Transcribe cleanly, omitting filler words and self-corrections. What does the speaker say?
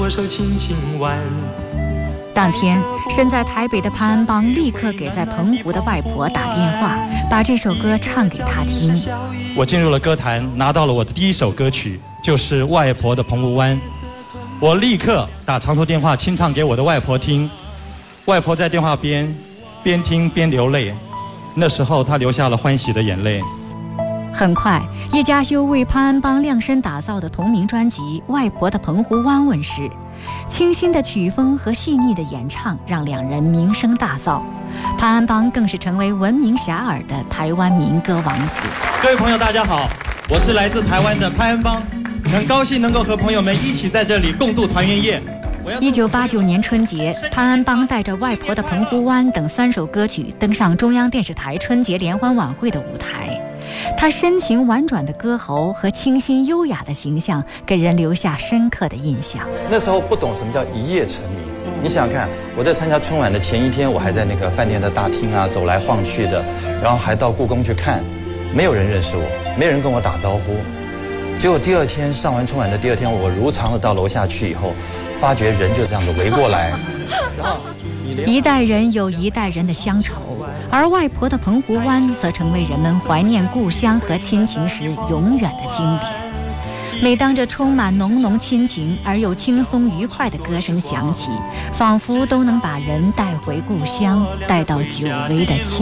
我手轻轻挽。 当天，身在台北的潘安邦立刻给在澎湖的外婆打电话，把这首歌唱给她听。 我进入了歌坛，拿到了我的第一首歌曲，就是《外婆的澎湖湾》。我立刻打长途电话清唱给我的外婆听，外婆在电话边听边流泪，那时候她流下了欢喜的眼泪。 很快，叶嘉修为潘安邦量身打造的同名专辑《外婆的澎湖湾》问世。清新的曲风和细腻的演唱让两人名声大噪，潘安邦更是成为闻名遐迩的台湾民歌王子。 各位朋友大家好，我是来自台湾的潘安邦，很高兴能够和朋友们一起在这里共度团圆夜。 1989年春节，潘安邦带着《外婆的澎湖湾》等3首歌曲登上中央电视台春节联欢晚会的舞台。他深情婉转的歌喉和清新优雅的形象给人留下深刻的印象。 那时候不懂什么叫一夜成名，你想想看，我在参加春晚的前一天，我还在那个饭店的大厅啊走来晃去的，然后还到故宫去看，没有人认识我，没有人跟我打招呼。结果第二天上完春晚的第二天，我如常的到楼下去以后，发觉人就这样子围过来，然后一代人有一代人的乡愁，而外婆的澎湖湾则成为人们怀念故乡和亲情时永远的经典。每当这充满浓浓亲情而又轻松愉快的歌声响起，仿佛都能把人带回故乡，带到久违的亲